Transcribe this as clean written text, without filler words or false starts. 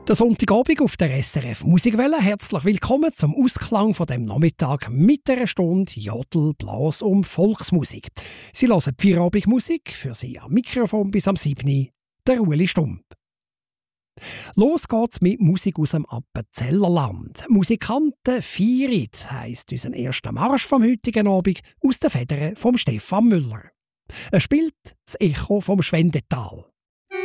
Der Sonntagabend auf der SRF Musikwelle. Herzlich willkommen zum Ausklang von dem Nachmittag mit einer Stunde Jodel, Blas und Volksmusik. Sie hören die Feierabendmusik, für Sie am Mikrofon bis am 7. der Ueli Stump. Los geht's mit Musik aus dem Appenzellerland. Musikanten feiern, heisst unser erster Marsch vom heutigen Abend aus den Federn von Stefan Müller. Er spielt das Echo vom Schwendetal.